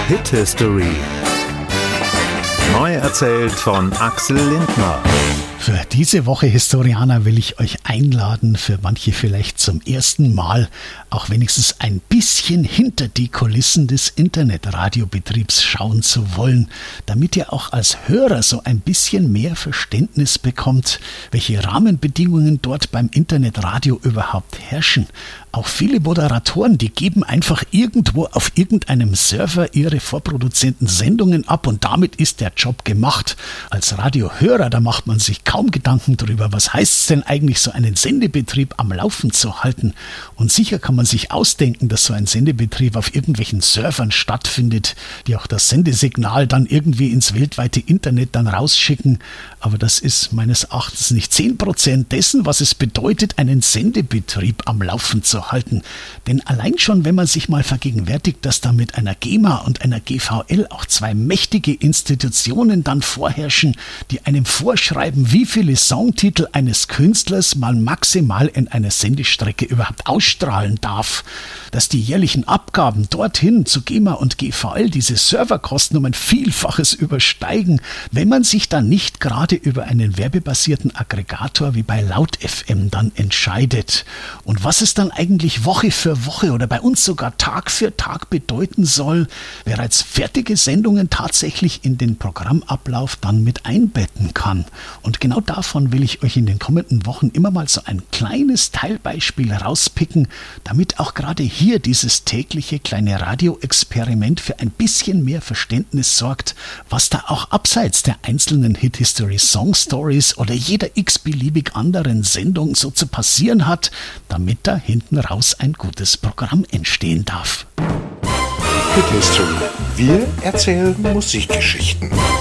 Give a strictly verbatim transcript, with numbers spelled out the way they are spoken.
Hit History. Neu erzählt von Axel Lindner. Für diese Woche Historianer will ich euch einladen, für manche vielleicht zum ersten Mal, auch wenigstens ein bisschen hinter die Kulissen des Internetradiobetriebs schauen zu wollen, damit ihr auch als Hörer so ein bisschen mehr Verständnis bekommt, welche Rahmenbedingungen dort beim Internetradio überhaupt herrschen. Auch viele Moderatoren, die geben einfach irgendwo auf irgendeinem Server ihre vorproduzierten Sendungen ab und damit ist der Job gemacht. Als Radiohörer, da macht man sich kaum Gedanken darüber, was heißt es denn eigentlich, so einen Sendebetrieb am Laufen zu halten. Und sicher kann man sich ausdenken, dass so ein Sendebetrieb auf irgendwelchen Servern stattfindet, die auch das Sendesignal dann irgendwie ins weltweite Internet dann rausschicken. Aber das ist meines Erachtens nicht zehn Prozent dessen, was es bedeutet, einen Sendebetrieb am Laufen zu halten. Denn allein schon, wenn man sich mal vergegenwärtigt, dass da mit einer GEMA und einer G V L auch zwei mächtige Institutionen dann vorherrschen, die einem vorschreiben, wie viele Songtitel eines Künstlers man maximal in einer Sendestrecke überhaupt ausstrahlen darf, dass die jährlichen Abgaben dorthin zu GEMA und G V L diese Serverkosten um ein Vielfaches übersteigen, wenn man sich dann nicht gerade über einen werbebasierten Aggregator wie bei Laut F M dann entscheidet. Und was es dann eigentlich Woche für Woche oder bei uns sogar Tag für Tag bedeuten soll, bereits fertige Sendungen tatsächlich in den Programmablauf dann mit einbetten kann. Und genau davon will ich euch in den kommenden Wochen immer mal so ein kleines Teilbeispiel rauspicken, damit auch gerade hier dieses tägliche kleine Radioexperiment für ein bisschen mehr Verständnis sorgt, was da auch abseits der einzelnen Hit History Song Stories oder jeder x-beliebig anderen Sendung so zu passieren hat, damit da hinten raus ein gutes Programm entstehen darf. Hit History. Wir erzählen Musikgeschichten.